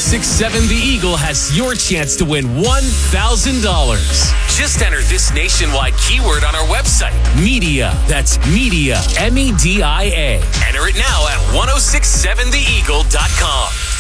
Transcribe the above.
1067 The Eagle has your chance to win $1,000. Just enter this nationwide keyword on our website, media. That's media, MEDIA. Enter it now at 1067theeagle.com.